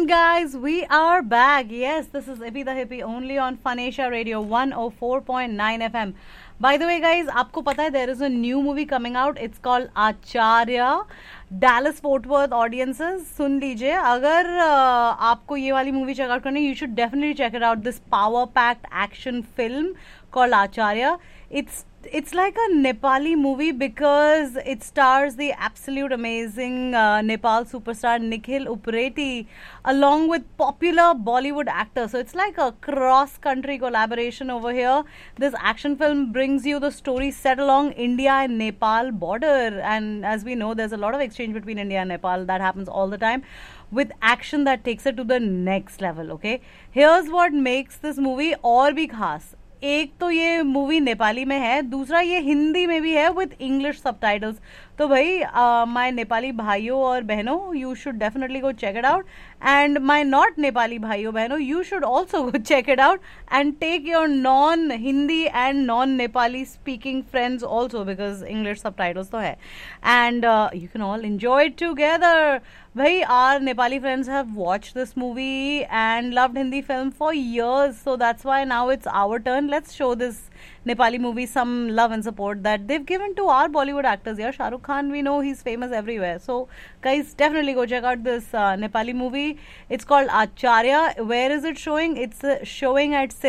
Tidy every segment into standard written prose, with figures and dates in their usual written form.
guys, we are back. Yes, this is Ippy the Hippie only on Funasia Radio 104.9 FM. By the way, guys, आपको पता है there is a new movie coming out. It's called Acharya. Dallas Fort Worth audiences, सुन लीजिए. अगर आपको ये वाली movie check out करनी, you should definitely check it out. This power-packed action film called Acharya. It's like a Nepali movie because it stars the absolute amazing Nepal superstar Nikhil Upreti along with popular Bollywood actors. So it's like a cross-country collaboration over here. This action film brings you the story set along India and Nepal border. And as we know, there's a lot of exchange between India and Nepal that happens all the time with action that takes it to the next level. Okay, here's what makes this movie और भी खास. एक तो ये movie Nepali में है, दूसरा ये हिंदी में भी है विद इंग्लिश सबटाइटल्स. तो भाई माय नेपाली भाइयों और बहनों, you should definitely go check it out. And my not Nepali भाइयों बहनों, you should also go check it out and take your non Hindi and non Nepali speaking friends also because English subtitles तो है. And you can all enjoy it together. Bhai, our Nepali friends have watched this movie and loved Hindi film for years. So that's why now it's our turn. Let's show this Nepali movie some love and support that they've given to our Bollywood actors. Yeah, Shah Rukh Khan, we know he's famous everywhere. So guys, definitely go check out this Nepali movie. It's called Acharya. Where is it showing? It's showing at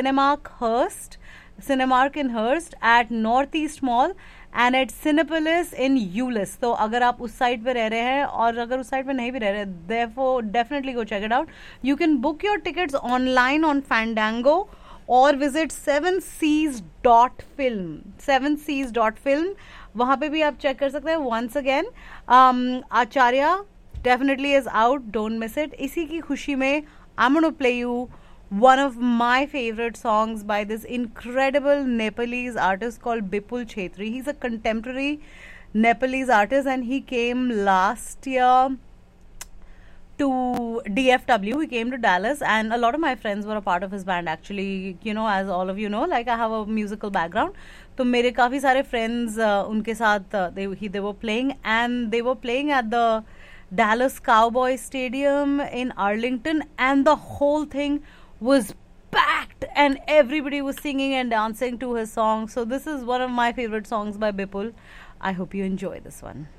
Cinemark in Hearst at Northeast Mall and at Cinepolis in Ulyss. तो अगर आप उस side पे रह रहे हैं और अगर उस साइड पे नहीं भी रह रहे, therefore definitely go check it out. You can book your tickets online on Fandango or visit 7seas.film. 7seas.film. वहाँ पे भी आप चेक कर सकते हैं. Once again, Acharya definitely is out. Don't miss it. इसी की खुशी में I'm going to play you one of my favorite songs by this incredible Nepalese artist called Bipul Chhetri. He's a contemporary Nepalese artist and he came last year to DFW. He came to Dallas and a lot of my friends were a part of his band actually. You know, as all of you know, like I have a musical background. तो मेरे काफ़ी सारे friends उनके साथ they were playing and they were playing at the Dallas Cowboy Stadium in Arlington and the whole thing was packed and everybody was singing and dancing to his song. So this is one of my favorite songs by Bipul. I hope you enjoy this one.